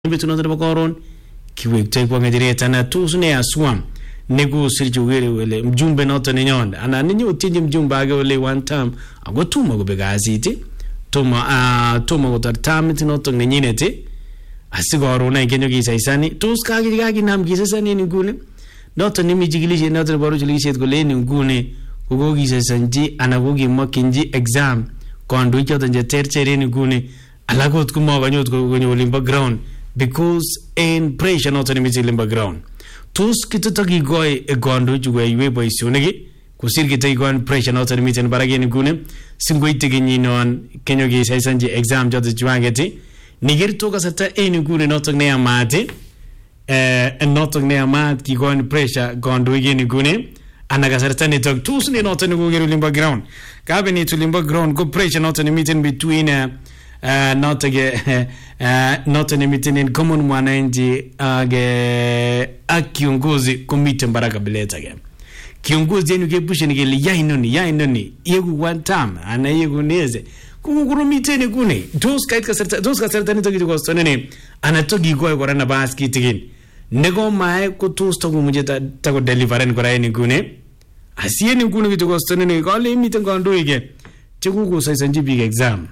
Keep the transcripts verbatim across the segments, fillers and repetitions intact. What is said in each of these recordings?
Betunoto nebo koron kiwektoi kwa ngejeret ana tos ne aswam nego sirjugere wele mjumbe noto nenyon ana ninyi utinje mjumbe age wele one time ago tuma go begaziti tuma a tuma go tartamit noto nenyinete asigoro na kenyo gisaisani tos kagi kagi nam gisaisani ni gune noto nimi jigilishe noto baro jigilishe gole ni gune go gisaisanji ana go gimakinji exam kondo choto je terchere ni gune alagot kuma banyot go gonyo limba ground because in pressure not in the background tos kitotagi goy e gondo juwe ywe boysonegi kusir kitay gon pressure not in the barageni gune singoi teginyi non kenyo gi saisanji exam jodo juangeti nigir to kasata eni gune not ne amate eh not ne amate ki gon pressure gondo yeni gune anaga sartani tok tos ne not in the background kabeni to limba ground go pressure not in meeting between uh, Uh, not again, uh, not an meeting in common mwananji age akiongozi komite mbaraka bileta again. Kiongozi yenu kepushe nigeli ya inoni, ya inoni, yegu one time, ana yegu neze. Kukuru miteni kune, dos kaitka sarta, dos ka sarta nito kitu kosto nene, anatogi kwa kwa rana baski tigin. Nego mae kutus togu muje ta, tako deliveren kwa raini kune. Asiye ni kune kitu kosto nene, kale miten kwa ndo ike. Chikuku saisanji big exam.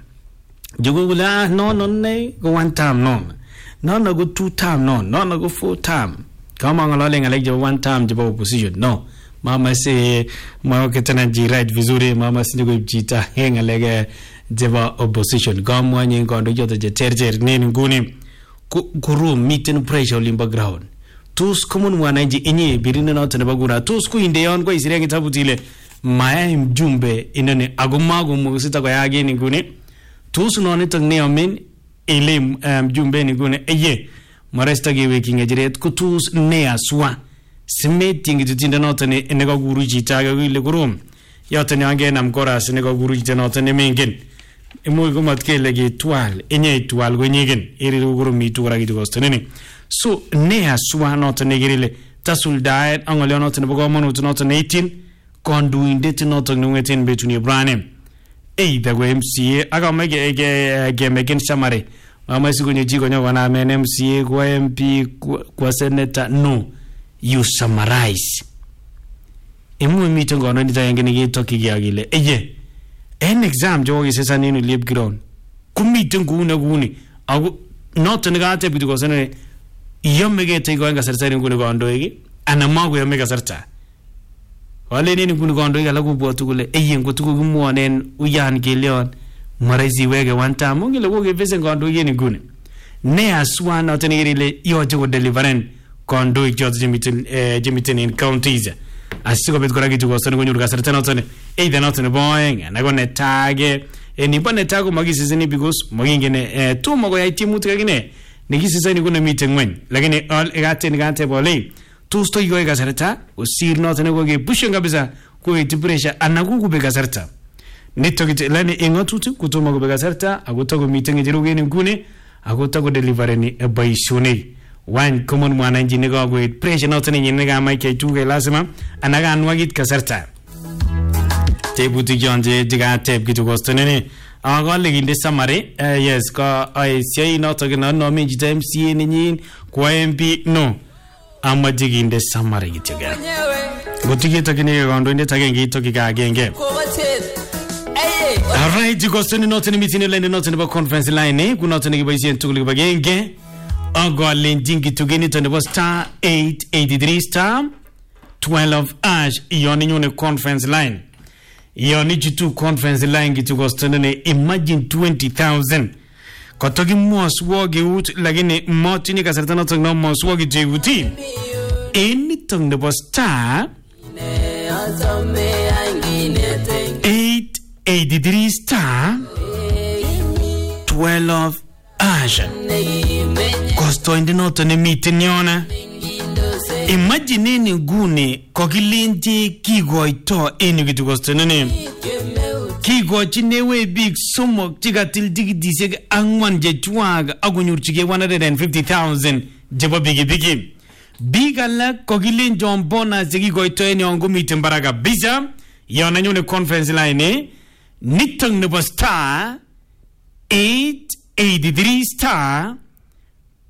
Jugula no no ne go one time no no no go two time no no no go four time kama ngalo ngale je one time je opposition no mama se mama ketana ji right vizuri mama singo jita henga lege je opposition kama nyi ngondo joto je terjer nini nguni kuru meeting pressure limba ground tus common mwananji inyi birina no tane bagura tus ku inde yon ko isire kitabutile maya mjumbe inene agumago musita ko yage ni nguni tusu no nitang ne amen ele mjumbe ni gune eye maresta ge weking ejret kutus ne aswa smeting tutinda notane enego guru jitaga wile gurum yotane ange nam koras enego guru jitanotane mengen emo go matkele ge twal enye twal go nyegen iri guru mi tura gitu gostene so ne aswa notane gerile tasul daet angole notane bogo monu notane eighteen kondu indete notane ngeten betuni branem eh da go M C A aga mege ge ge megen samare mama sigo nyi go nyo na men M C A go M P kwa senator no you summarize emu mi to go no ndita yengene ge toki ge agile eye en exam jo ge sesa ninu lip ground kumite ngune ngune agu not nga te bitu go sene yomege te go nga sarsa ngune go ndo ege ana mago yomega sarta wale nini kuni kondo yala kubotu kule eye ngotuko gumuonen uyan geleon maraizi wege one time ngile woge vese kondo yeni gune ne aswa na tenerile yoje go deliveren kondo ikyoto jemitin eh jemitin in counties asiko bet koragi tuko sone gonyu gasarta na tone e da na tone boyeng na go netage eni bone tago magisi zini because magingene eh tu mago ya timu tukagine nigisi zani kuna meeting wen lakini all egate ngate bole tu sto yoga gasarta usir no tene go ge bushen kabisa ko iti pressure anagugu be gasarta nito kiti lani ingotutu kutuma go be gasarta agotago meeting jiru gene ngune agotago deliver ni baishone one common mwananji ne go go pressure no tene nyine ga mai ke tuge lazima anaga anwagit gasarta tebuti jonje diga tep gitu gostene ago leginde samare yes ka ai sei no to no no mi M C N nyin ko M P no amma jiginde samare gitega gotigi takini gondo inde tagengi toki ga genge alright jigostoni notini mitini lende notini ba conference line ku notini gi bayisen tugli ba genge ago lendingi tugeni to the star eight eighty-three star twelve ash yoni nyone conference line yoni jitu conference line gitugostoni ne imagine twenty thousand kotogi mos wogi ut lagine motini kasartano tong no mos wogi jeguti eni tong nebo star eight eighty-three star twelve ash kosto indi noto ne mitin yona imagine ni gune kogilinti kigoito eni gitu kosto nene kigo chinewe big sumo tigatil digidise angwan je chuaga agunyur chige one hundred fifty thousand jebo bigi bigi bigala kogilin jombona zigi goito eni ongumi timbaraga bisa yona nyone conference line nitong nebo star eight eighty-three star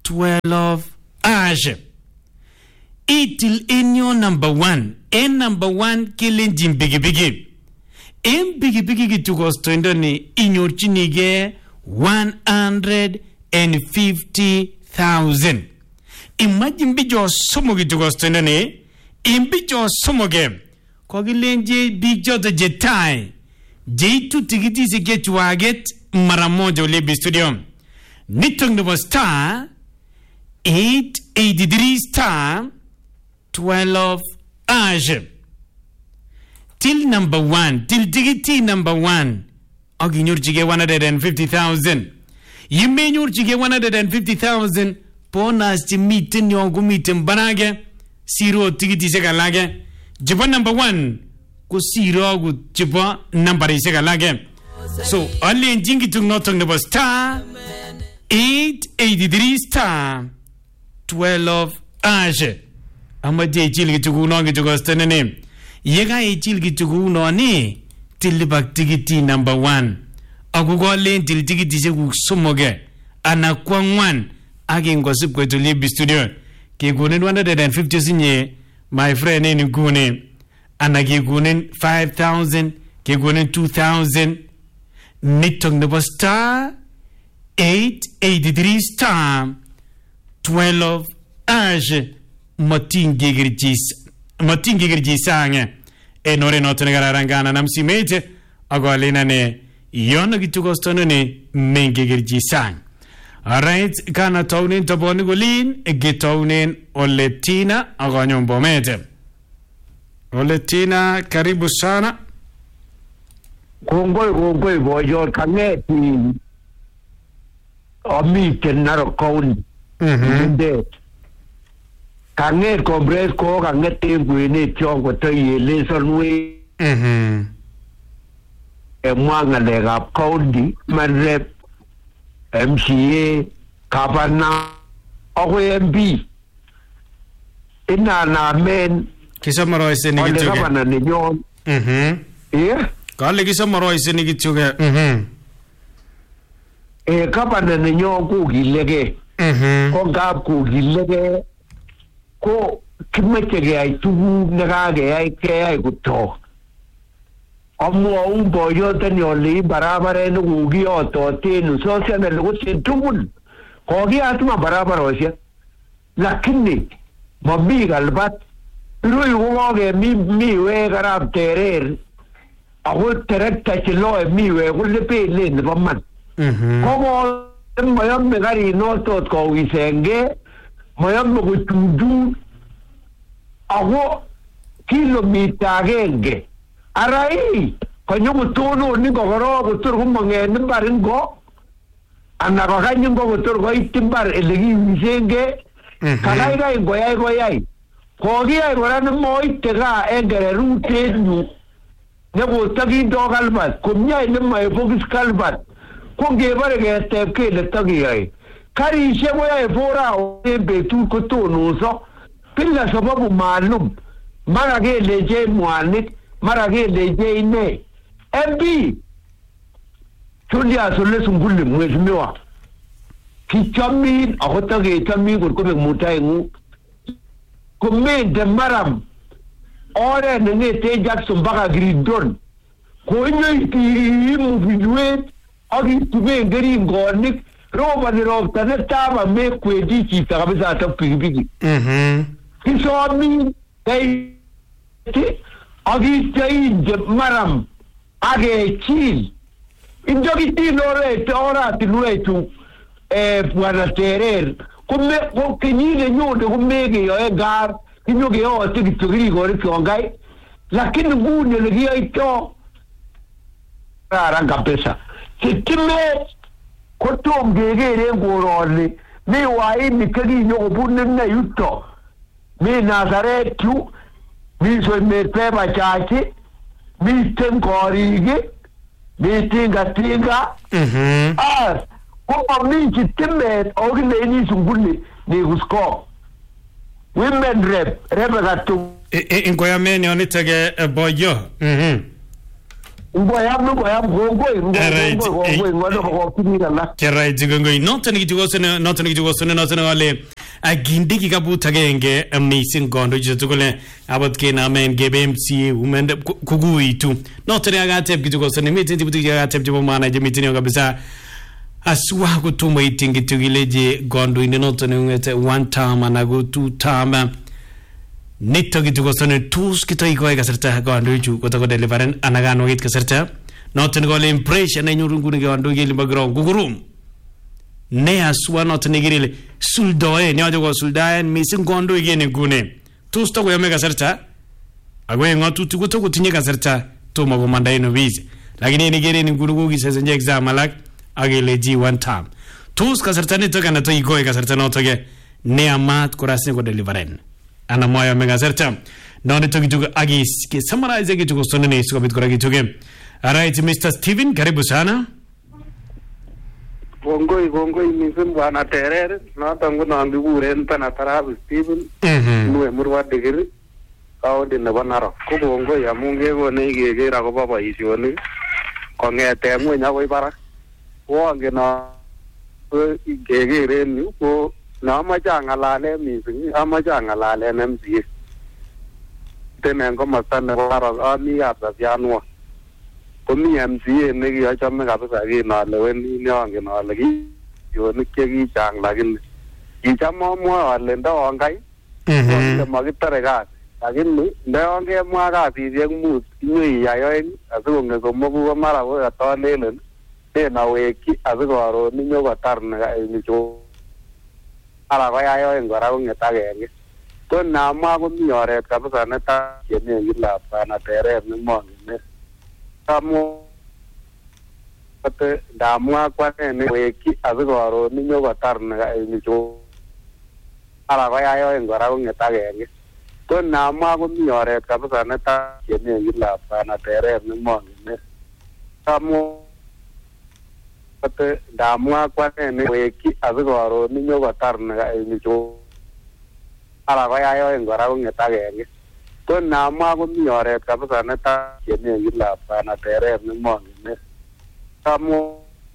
twelve ash. Itil in your number one. En number one killing Jim Biggie Biggie. En Biggie Biggie to go strandoni in your chinige one hundred and fifty thousand. Imagine bijo somogi to go strandoni. In bijo somoge. Kogilenje bijo the jetai. J two tikiti se get waget maramojo lebi studio. Nitung the star eight eighty-three star twelve ash. Till number one, till tikiti number one. Ogi nyurchige one hundred fifty thousand. You may nyurchige one hundred fifty thousand. Ponas ti meeting yongu meeting banage. Zero tikiti se kalage. Japan number one. Ko zero gu Japan number se kalage. So only in jingi tung not tung the star eight eighty-three star twelve ash. Amaje chilgi tugu nongi tugu stanene. Yega e chilgi tugu noni tilibak tigiti number one. Agugo len til tigiti se gu sumoge. Anakwangwan agi ngosip kwe tulibi studio. Ke gunen one hundred fifty sinye my friend eni gune. Anagi gunen five thousand. Ke gunen two thousand. Nitong nebo star eight eighty-three star twelve ash. Matingi girjis matingi girjisanga enore notene gararangana namsimete agolina ne yona gitugostono ne mengi girjisang. Alright, kana taunin taboni golin gitaunin Oletina agonyon bomete. Oletina, karibu sana. Kongoi kongoi boyo kangeti omite naro kauni. Mhm. Kanget kongres ko kanget tembuene chongo to yele sonwe. Mhm. E mwanga le gap county manrep M C A Kabana O M B. Ina na men Kisamaro iseni gituge. Ole kabana ni nyon. Mhm. Yeah. Kale kisamaro iseni gituge. Mhm. E kabana ni nyon ku gilege. Mhm. Ko gap ku gilege. Ko kimechege ay tugu nagage ay ke ay guto. Omo un boyo tenyo li barabara no ugi oto tenu so se na lugo tubul. Ko gi atma barabara osya. Lakini mabiga albat pero yugo ge mi mi we garab terer. Ago terekta chilo e mi we gulle pe le ne bamman. Mhm. Como mayam me gari no tot ko wisenge. Mayam mo tudu ago kilomita genge arai kanyugo tono ni gogoro gutur gumange nimbarin go anna go kanyugo gutur go itimbar elegi wisenge kalai gai goyai goyai kogi ai goran mo itega engere rute nu ne go tagi do galbat kumnya ni mai focus kalbat ko ge bare ge step ke le tagi ai kari shemo ya evora o betu ko tono so pilla sababu maalum mara ge leje muanit mara ge leje ine mb tulia solle sungulle mwezmiwa kichami ahota ge chami ko ko mutai ngu komme de maram ore ne te jackson baga gridon ko nyi ti mu bidwe agi tube ngeri ngonik roba ni roba tane taba me kwedi chi ta kabisa ta pigi. Mhm. Kisomi kai ti agi tai de maram age chil. Injogi ti lore te ora ti luetu e buona terer. Come ko kini le nyode come ge yo e gar kinyo ge o ti tugri gore kongai. Lakini ngune le ge ito. Ara ngapesa. Kitime kotom gegere ngorole mi wai mi kadi nyogo bunne na yutto mi nazaretu mi so me peba chachi mi tenkorige mi tinga tinga Mhm. ah ko mi kitime ogle ni sungulle ni gusko women rep rep gatu E e ingoya meni onitege boyo. Mhm. ngoyam ngoyam gongoi ngongoi ngongoi ngono ko kimira la Right gongoi noton kitugosene noton kitugosene noton ale agindi kikabut agenge missing gondo chitugule abot kenamen gebe M C A umende kuguitu noton agatep kitugosene miten tibuti agatep chebo maana je miten kabisa aswa kutumo itingi tugileje gondo ine noton ngete one time anago two time nito kitugosene tus kitoi ko kasarta gondo chu kotako deliveren anagano git kasarta noton gole impression ne nyurunguni gondo gili bagro gugurum ne aswa noton girile suldoe ne ajo suldaen missing gondo igene gune tus to yome kasarta agwe ngotu tukuto kutinye kasarta to mago mandaino visa lakini ni gere ni gurugu gisesenje exam alak agele G one time tus kasarta ne to kana to igoe kasarta noto ge ne amat korasne ko deliveren ana moyo mega kasarta none to gitu agis ke summarize gitu ko sonne isko bit koragi tuge. Alright, Mister Steven, karibu sana. Gongoi gongoi missing bwana Terere noton ko non kikuren Penatarabu Steven Nue Murwa Digiri kaunti nebo Narok ko gongoi amun kekone keker akobo boisionik kong'ete ng'weny akoi barak wongen keker en yu ko neamoche ang'alalen missing amoche ang'alalen M C A ten en komosta nebo Narok ami Kapsasianwa komi M C A nekiachome kabisa kin aleweni neongen ale kiyonik chekichang lakini kicham amwoe ale ndoon kai kole makitore kasi lakini ndoyon kemwa kasisiek mut inyoiyai oeng asikong'et komoku ko mara ko katolelen ten awekyi asikoron inyokotar nicho mara koyai oeng kora kong'et agenge ko namwa komi oret kabisa netaa yenekit Bwana Terere nemongen ne amu kote ndamwa kwane weki asikoron inyokotar nicho mara koyai oeng kora kong'et agenge ko namwa komi oret kabisa netaa yenekit Bwana Terere nemongen ne amu kote ndamwa kwane weki asikoron inyokotar nicho mara koyai oeng kora kong'et agenge ko namwa komi oret kabisa netaa yenekit Bwana Terere nemongen ne amu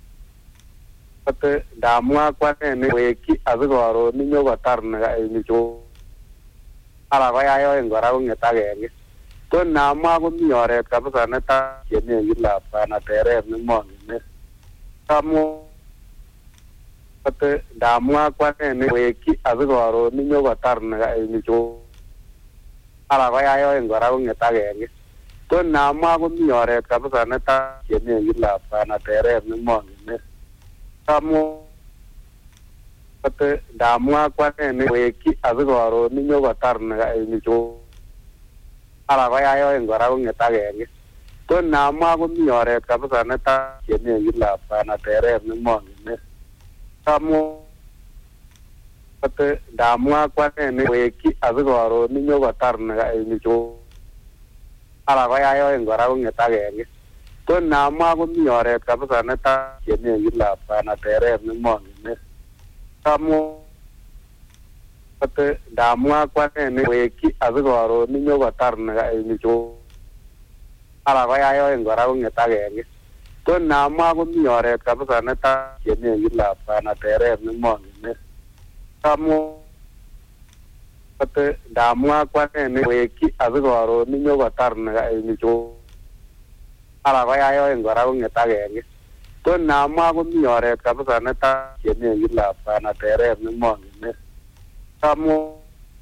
kote ndamwa kwane weki asikoron inyokotar nicho mara koyai oeng kora kong'et agenge ko namwa komi oret kabisa netaa yenekit Bwana Terere nemongen ne amu kote ndamwa kwane weki asikoron inyokotar nicho mara koyai oeng kora kong'et agenge ko namwa komi oret kabisa netaa yenekit Bwana Terere nemongen ne amu kote ndamwa kwane weki asikoron inyokotar nicho mara koyai oeng kora kong'et agenge ko namwa komi oret kabisa netaa yenekit Bwana Terere nemongen ne amu kote ndamwa kwane weki asikoron inyokotar nicho mara koyai oeng kora kong'et agenge ko namwa komi oret kabisa netaa yenekit Bwana Terere nemongen ne amu kote ndamwa kwane weki asikoron inyokotar nicho mara koyai oeng kora kong'et agenge ko namwa komi oret kabisa netaa yenekit Bwana Terere nemongen ne amu kote ndamwa kwane weki asikoron inyokotar nicho mara koyai oeng kora kong'et agenge ko namwa komi oret kabisa netaa yenekit Bwana Terere nemongen ne amu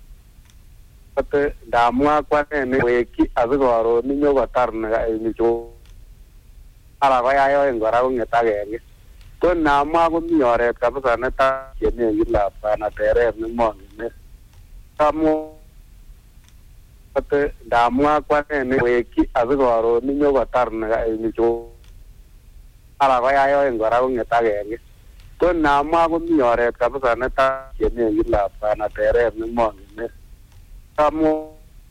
kote ndamwa kwane weki asikoron inyokotar nicho mara koyai oeng kora kong'et agenge ko namwa komi oret kabisa netaa yenekit Bwana Terere nemongen ne amu kote ndamwa kwane weki asikoron inyokotar nicho mara koyai oeng kora kong'et agenge ko namwa komi oret kabisa netaa yenekit Bwana Terere nemongen ne amu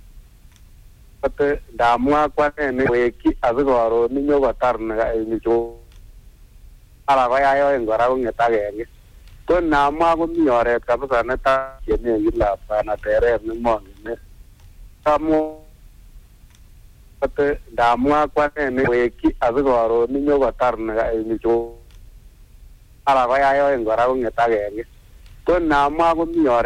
kote ndamwa kwane weki asikoron inyokotar nicho mara koyai oeng kora kong'et agenge ko namwa komi oret kabisa netaa yenekit Bwana Terere nemongen ne amu Ate ndamwa kwa nene weki azigoro ninyo batar na imicho ala kaya yo ngora ngeta genge to namwa ko mi